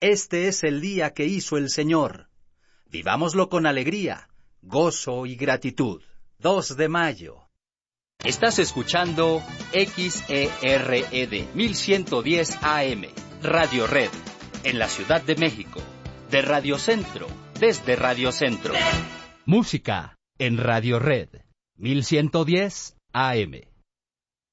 Este es el día que hizo el Señor. Vivámoslo con alegría, gozo y gratitud. 2 de mayo. Estás escuchando XERED 1110 AM, Radio Red, en la Ciudad de México. De Radio Centro, desde Radio Centro. Música en Radio Red 1110 AM.